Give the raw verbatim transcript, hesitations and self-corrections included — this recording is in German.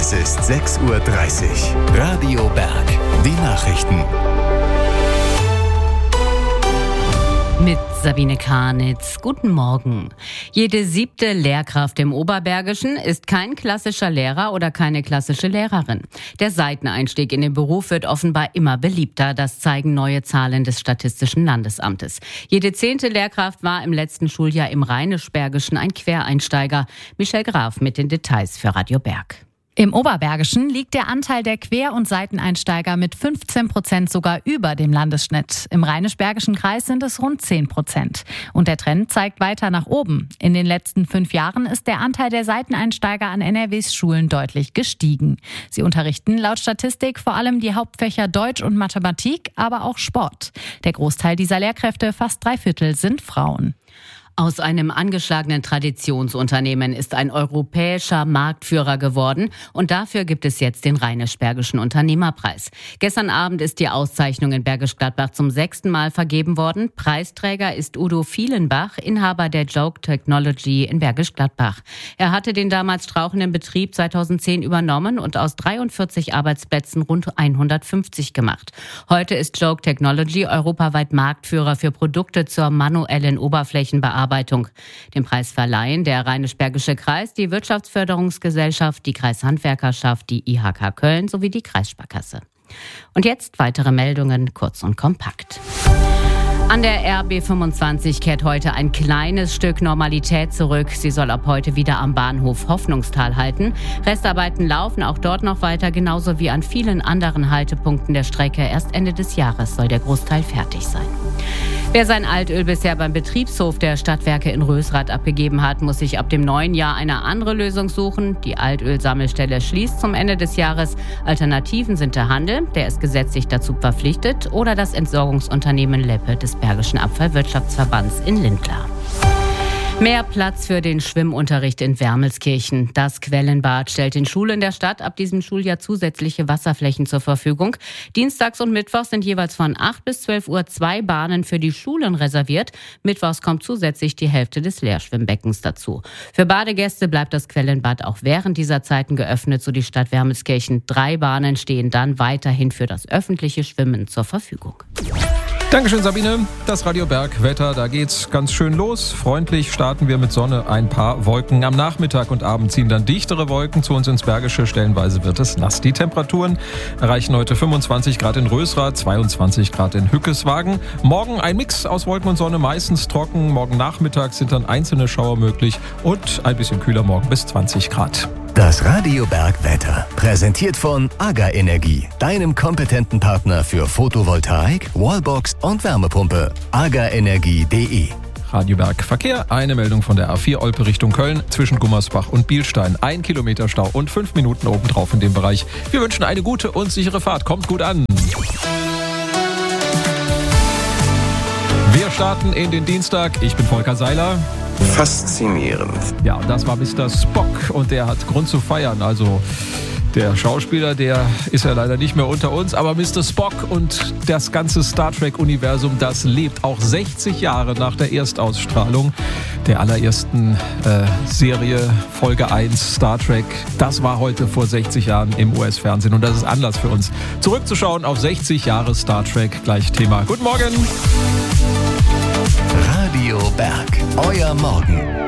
Es ist sechs Uhr dreißig. Radio Berg. Die Nachrichten. Mit Sabine Karnitz. Guten Morgen. Jede siebte Lehrkraft im Oberbergischen ist kein klassischer Lehrer oder keine klassische Lehrerin. Der Seiteneinstieg in den Beruf wird offenbar immer beliebter. Das zeigen neue Zahlen des Statistischen Landesamtes. Jede zehnte Lehrkraft war im letzten Schuljahr im Rheinisch-Bergischen ein Quereinsteiger. Michelle Graf mit den Details für Radio Berg. Im Oberbergischen liegt der Anteil der Quer- und Seiteneinsteiger mit fünfzehn Prozent sogar über dem Landesschnitt. Im Rheinisch-Bergischen Kreis sind es rund zehn Prozent. Und der Trend zeigt weiter nach oben. In den letzten fünf Jahren ist der Anteil der Seiteneinsteiger an N R Ws Schulen deutlich gestiegen. Sie unterrichten laut Statistik vor allem die Hauptfächer Deutsch und Mathematik, aber auch Sport. Der Großteil dieser Lehrkräfte, fast drei Viertel, sind Frauen. Aus einem angeschlagenen Traditionsunternehmen ist ein europäischer Marktführer geworden und dafür gibt es jetzt den Rheinisch-Bergischen Unternehmerpreis. Gestern Abend ist die Auszeichnung in Bergisch Gladbach zum sechsten Mal vergeben worden. Preisträger ist Udo Vielenbach, Inhaber der Joke Technology in Bergisch Gladbach. Er hatte den damals strauchenden Betrieb zweitausendzehn übernommen und aus dreiundvierzig Arbeitsplätzen rund hundertfünfzig gemacht. Heute ist Joke Technology europaweit Marktführer für Produkte zur manuellen Oberflächenbearbeitung. Den Preis verleihen der Rheinisch-Bergische Kreis, die Wirtschaftsförderungsgesellschaft, die Kreishandwerkerschaft, die I H K Köln sowie die Kreissparkasse. Und jetzt weitere Meldungen, kurz und kompakt. An der R B fünfundzwanzig kehrt heute ein kleines Stück Normalität zurück. Sie soll ab heute wieder am Bahnhof Hoffnungstal halten. Restarbeiten laufen auch dort noch weiter, genauso wie an vielen anderen Haltepunkten der Strecke. Erst Ende des Jahres soll der Großteil fertig sein. Wer sein Altöl bisher beim Betriebshof der Stadtwerke in Rösrath abgegeben hat, muss sich ab dem neuen Jahr eine andere Lösung suchen. Die Altölsammelstelle schließt zum Ende des Jahres. Alternativen sind der Handel, der ist gesetzlich dazu verpflichtet, oder das Entsorgungsunternehmen Leppe des Bergischen Abfallwirtschaftsverbands in Lindlar. Mehr Platz für den Schwimmunterricht in Wermelskirchen. Das Quellenbad stellt den Schulen der Stadt ab diesem Schuljahr zusätzliche Wasserflächen zur Verfügung. Dienstags und Mittwochs sind jeweils von acht bis zwölf Uhr zwei Bahnen für die Schulen reserviert. Mittwochs kommt zusätzlich die Hälfte des Leerschwimmbeckens dazu. Für Badegäste bleibt das Quellenbad auch während dieser Zeiten geöffnet, so die Stadt Wermelskirchen. Drei Bahnen stehen dann weiterhin für das öffentliche Schwimmen zur Verfügung. Dankeschön, Sabine. Das Radio Berg Wetter, da geht's ganz schön los. Freundlich starten wir mit Sonne, ein paar Wolken. Am Nachmittag und Abend ziehen dann dichtere Wolken zu uns ins Bergische. Stellenweise wird es nass. Die Temperaturen erreichen heute fünfundzwanzig Grad in Rösrath, zweiundzwanzig Grad in Hückeswagen. Morgen ein Mix aus Wolken und Sonne, meistens trocken. Morgen Nachmittag sind dann einzelne Schauer möglich und ein bisschen kühler morgen bis zwanzig Grad. Das Radio Berg Wetter, präsentiert von AGA Energie, deinem kompetenten Partner für Photovoltaik, Wallbox und Wärmepumpe. aga energie punkt de. Radio Berg Verkehr, eine Meldung von der A vier Olpe Richtung Köln zwischen Gummersbach und Bielstein. Ein Kilometer Stau und fünf Minuten obendrauf in dem Bereich. Wir wünschen eine gute und sichere Fahrt. Kommt gut an. Wir starten in den Dienstag. Ich bin Volker Seiler. Faszinierend. Ja, das war Mister Spock und der hat Grund zu feiern. Also der Schauspieler, der ist ja leider nicht mehr unter uns, aber Mister Spock und das ganze Star Trek-Universum, das lebt auch sechzig Jahre nach der Erstausstrahlung der allerersten äh, Serie, Folge eins Star Trek. Das war heute vor sechzig Jahren im U S-Fernsehen und das ist Anlass für uns, zurückzuschauen auf sechzig Jahre Star Trek. Gleich Thema. Guten Morgen! Radio Berg, euer Morgen.